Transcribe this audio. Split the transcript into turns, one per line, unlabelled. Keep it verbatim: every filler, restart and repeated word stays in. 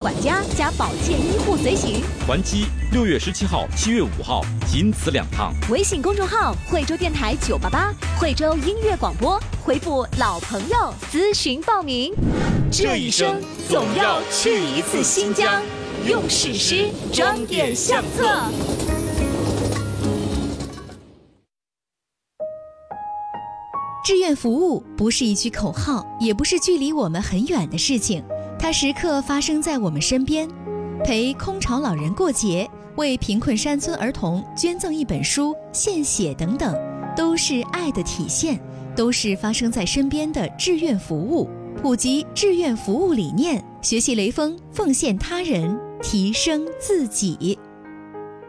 管家加保健医护随行。
还击六月十七号、七月五号，仅此两趟。
微信公众号惠州电台九八八，惠州音乐广播，回复老朋友咨询报名。这一生总要去一次新疆，用史诗装点相册。
志愿服务不是一句口号，也不是距离我们很远的事情，它时刻发生在我们身边。陪空巢老人过节，为贫困山村儿童捐赠一本书、献血等等，都是爱的体现，都是发生在身边的志愿服务。普及志愿服务理念，学习雷锋，奉献他人，提升自己。